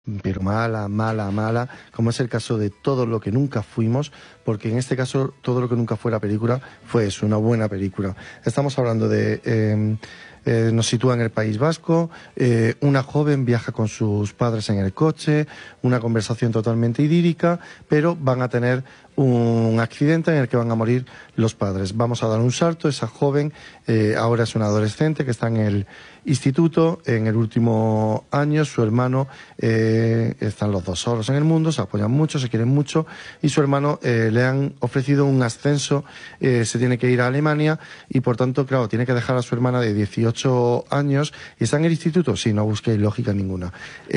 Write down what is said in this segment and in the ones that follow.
pero mala, mala, mala, como es el caso de Todo lo que nunca fuimos, porque en este caso Todo lo que nunca fue la película fue eso, una buena película. Estamos hablando de... nos sitúa en el País Vasco, una joven viaja con sus padres en el coche, una conversación totalmente idílica, pero van a tener un accidente en el que van a morir los padres. Vamos a dar un salto, esa joven ahora es una adolescente que está en el instituto, en el último año, su hermano, están los dos solos en el mundo, se apoyan mucho, se quieren mucho, y su hermano le han ofrecido un ascenso, se tiene que ir a Alemania, y por tanto, claro, tiene que dejar a su hermana de 18 años, y está en el instituto, sí, no busquéis lógica ninguna,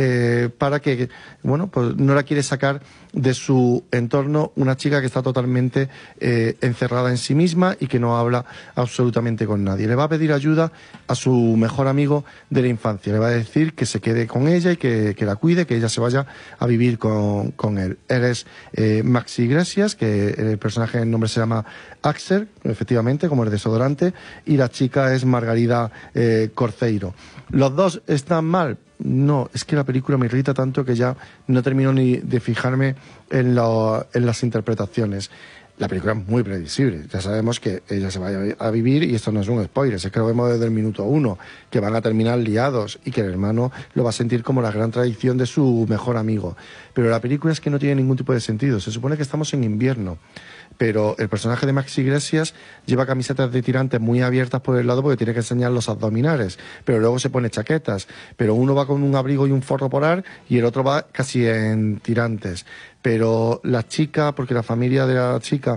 para que, bueno, pues no la quiere sacar de su entorno una chica que está totalmente encerrada en sí misma y que no habla absolutamente con nadie. Le va a pedir ayuda a su mejor amigo de la infancia, le va a decir que se quede con ella y que la cuide, que ella se vaya a vivir con él. Él es Maxi Iglesias, que el personaje, el nombre se llama Axel, efectivamente, como el desodorante, y la chica es Margarida Corceiro. ¿Los dos están mal? No, es que la película me irrita tanto que ya no termino ni de fijarme en las interpretaciones. La película es muy previsible, ya sabemos que ella se va a vivir, y esto no es un spoiler, es que lo vemos desde el minuto 1, que van a terminar liados y que el hermano lo va a sentir como la gran tradición de su mejor amigo. Pero la película es que no tiene ningún tipo de sentido, se supone que estamos en invierno, pero el personaje de Maxi Iglesias lleva camisetas de tirantes muy abiertas por el lado porque tiene que enseñar los abdominales, pero luego se pone chaquetas, pero uno va con un abrigo y un forro polar y el otro va casi en tirantes. Pero la chica, porque la familia de la chica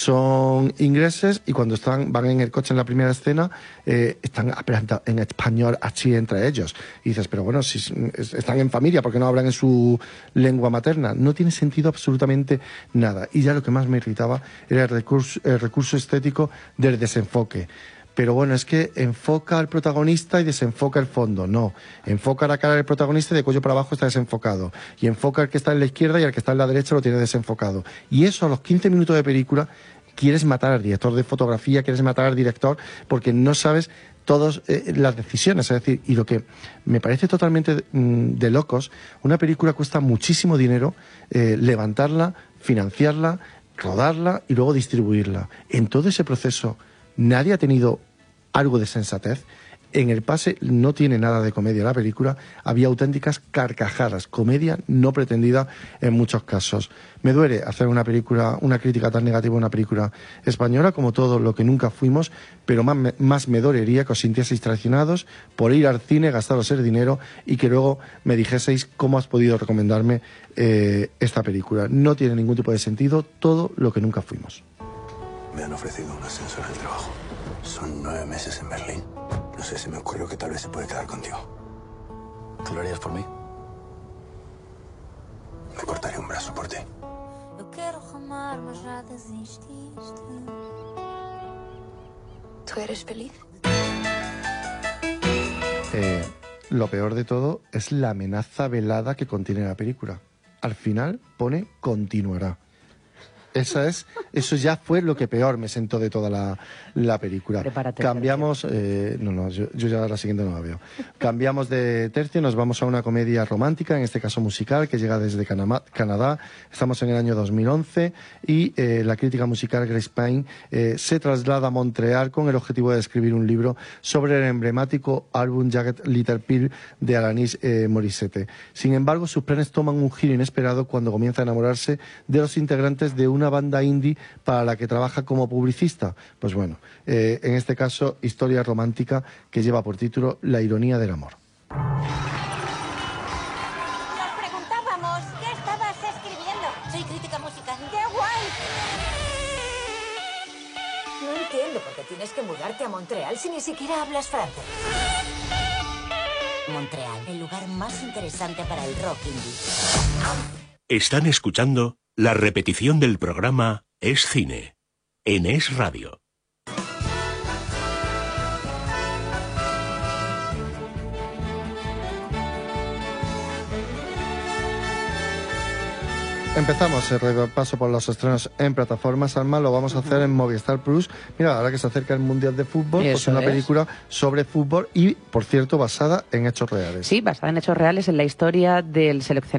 son ingleses, y cuando van en el coche en la primera escena, están hablando en español así entre ellos. Y dices, pero bueno, si están en familia, ¿por qué no hablan en su lengua materna? No tiene sentido absolutamente nada. Y ya lo que más me irritaba era el recurso estético del desenfoque. Pero bueno, es que enfoca al protagonista y desenfoca el fondo. No, enfoca la cara del protagonista y de cuello para abajo está desenfocado. Y enfoca al que está en la izquierda y al que está en la derecha lo tiene desenfocado. Y eso a los 15 minutos de película quieres matar al director de fotografía, quieres matar al director, porque no sabes todas las decisiones. Es decir, y lo que me parece totalmente de locos, una película cuesta muchísimo dinero levantarla, financiarla, rodarla y luego distribuirla. En todo ese proceso nadie ha tenido algo de sensatez. En el pase no tiene nada de comedia la película, había auténticas carcajadas, comedia no pretendida en muchos casos. Me duele hacer una crítica tan negativa a una película española como Todo lo que nunca fuimos, pero más me dolería que os sintieseis traicionados por ir al cine, gastaros el dinero y que luego me dijeseis cómo has podido recomendarme esta película. No tiene ningún tipo de sentido Todo lo que nunca fuimos. Me han ofrecido un ascenso en el trabajo. Son 9 meses en Berlín. No sé, se me ocurrió que tal vez se puede quedar contigo. ¿Tú lo harías por mí? Me cortaría un brazo por ti. ¿Tú eres feliz? Lo peor de todo es la amenaza velada que contiene la película. Al final pone continuará. Eso ya fue lo que peor me sentó de toda la película. Prepárate. Cambiamos, yo ya la siguiente no la veo. Cambiamos de tercio, nos vamos a una comedia romántica, en este caso musical, que llega desde Canadá. Estamos en el año 2011 y la crítica musical Grace Payne se traslada a Montreal con el objetivo de escribir un libro sobre el emblemático álbum Jagged Little Pill de Alanis Morissette. Sin embargo, sus planes toman un giro inesperado cuando comienza a enamorarse de los integrantes de una banda indie para la que trabaja como publicista. Pues bueno, en este caso, historia romántica que lleva por título La ironía del amor. Nos preguntábamos, ¿qué estabas escribiendo? Soy crítica musical. ¡Qué guay! No entiendo por qué tienes que mudarte a Montreal si ni siquiera hablas francés. Montreal, el lugar más interesante para el rock indie. Están escuchando la repetición del programa Es Cine, en Es Radio. Empezamos el repaso por los estrenos en plataformas. Alma, lo vamos a hacer en Movistar Plus. Mira, ahora que se acerca el Mundial de Fútbol, pues una película sobre fútbol y, por cierto, basada en hechos reales. Sí, basada en hechos reales, en la historia del seleccionador